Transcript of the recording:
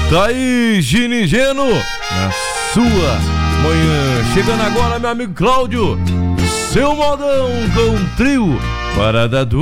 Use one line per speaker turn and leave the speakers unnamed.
Tá aí, Ginigeno, na sua manhã. Chegando agora, meu amigo Cláudio, seu modão com trio Parada Dura.